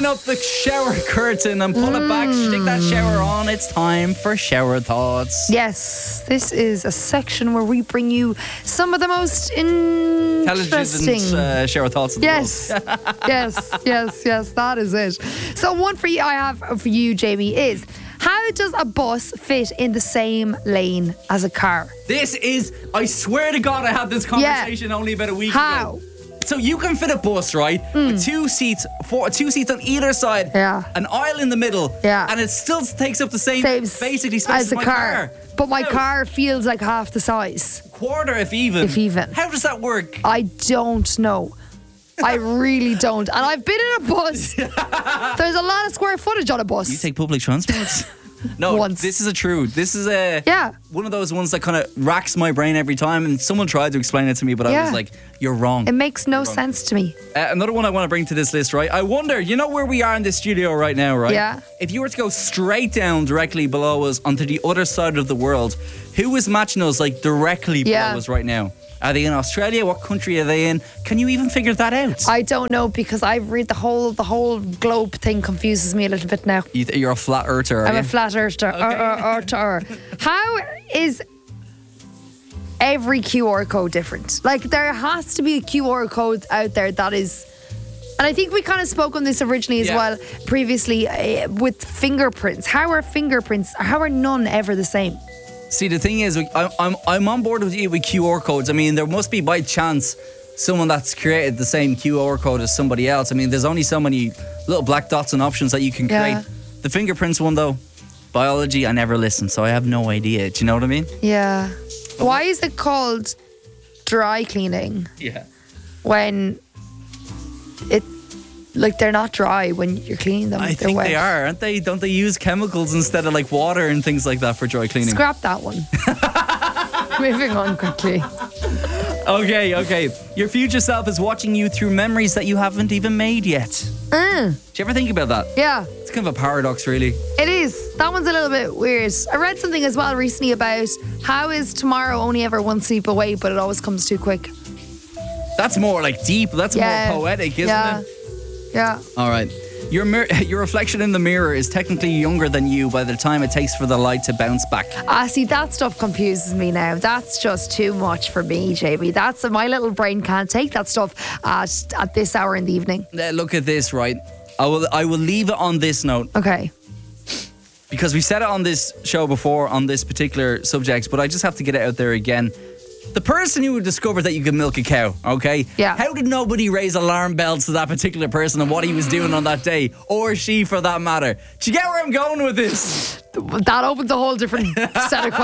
open up the shower curtain and pull it back, stick that shower on. It's time for Shower Thoughts. Yes, this is a section where we bring you some of the most interesting shower thoughts of the world. yes, that is it. So one for you, I have for you, Jamie, is how does a bus fit in the same lane as a car? This is, I swear to God, I had this conversation only about a week How? ago. So you can fit a bus, right, with two seats on either side, an aisle in the middle, and it still takes up the same basically space as a my car. But my car feels like half the size. Quarter, if even. How does that work? I don't know. I really don't. And I've been in a bus. There's a lot of square footage on a bus. You take public transport? No, this is a true. This is one of those ones that kind of racks my brain every time. And someone tried to explain it to me, but I was like, you're wrong. It makes no sense to me. Another one I want to bring to this list, right? I wonder, you know where we are in this studio right now, right? Yeah. If you were to go straight down directly below us onto the other side of the world, who is matching us like directly below us right now? Are they in Australia? What country are they in? Can you even figure that out? I don't know, because I've read the whole globe thing confuses me a little bit now. You're a flat earther, I'm a flat earther. How is every QR code different? Like, there has to be a QR code out there that is... And I think we kind of spoke on this originally as well, previously, with fingerprints. How are none ever the same? See, the thing is, I'm on board with you with QR codes. I mean, there must be by chance someone that's created the same QR code as somebody else. I mean, there's only so many little black dots and options that you can create. The fingerprints one, though, biology, I never listened, so I have no idea. Do you know what I mean? Yeah. Why is it called dry cleaning? Yeah. When it... Like, they're not dry when you're cleaning them. I think they are, aren't they? Don't they use chemicals instead of like water and things like that for dry cleaning? Scrap that one. Moving on quickly. Okay. Your future self is watching you through memories that you haven't even made yet. Do you ever think about that? Yeah. It's kind of a paradox, really. It is. That one's a little bit weird. I read something as well recently about how is tomorrow only ever one sleep away, but it always comes too quick. That's more like deep. That's more poetic, isn't it? Yeah. All right. Your reflection in the mirror is technically younger than you by the time it takes for the light to bounce back. See, that stuff confuses me now. That's just too much for me, JB. That's my little brain can't take that stuff at this hour in the evening. Look at this, right? I will leave it on this note. Okay. Because we said it on this show before on this particular subject, but I just have to get it out there again. The person who discovered that you could milk a cow, okay? Yeah. How did nobody raise alarm bells to that particular person and what he was doing on that day? Or she, for that matter. Do you get where I'm going with this? That opens a whole different set of questions.